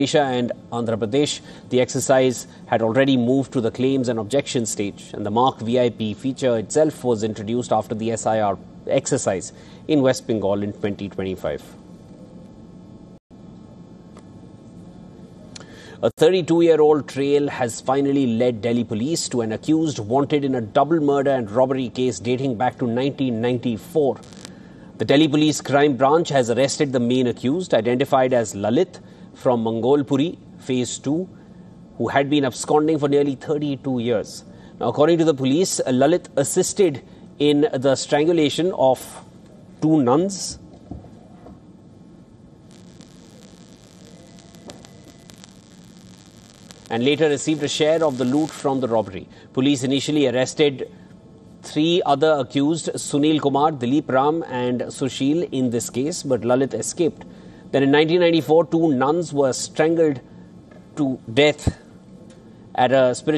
Odisha and Andhra Pradesh. The exercise had already moved to the claims and objections stage, and the Mark VIP feature itself was introduced after the SIR exercise in West Bengal in 2025. A 32-year-old trail has finally led Delhi police to an accused wanted in a double murder and robbery case dating back to 1994. The Delhi Police Crime Branch has arrested the main accused, identified as Lalit from Mangolpuri, Phase 2, who had been absconding for nearly 32 years. Now, according to the police, Lalit assisted in the strangulation of 2 nuns and later received a share of the loot from the robbery. Police initially arrested 3 other accused, Sunil Kumar, Dilip Ram and Sushil, in this case, but Lalit escaped. Then in 1994, 2 nuns were strangled to death at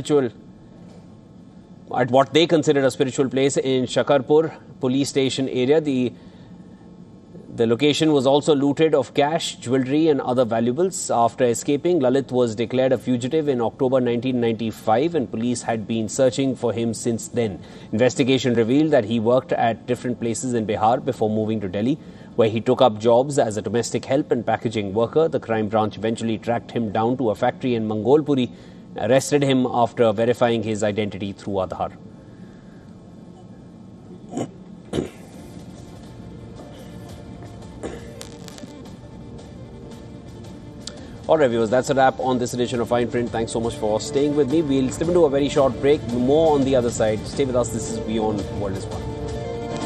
what they considered a spiritual place in Shakarpur police station area. The location was also looted of cash, jewellery and other valuables. After escaping, Lalit was declared a fugitive in October 1995 and police had been searching for him since then. Investigation revealed that he worked at different places in Bihar before moving to Delhi, where he took up jobs as a domestic help and packaging worker. The crime branch eventually tracked him down to a factory in Mangolpuri and arrested him after verifying his identity through Aadhaar. Alright viewers, that's a wrap on this edition of Fine Print. Thanks so much for staying with me. We'll slip into a very short break. More on the other side. Stay with us. This is Beyond World is One.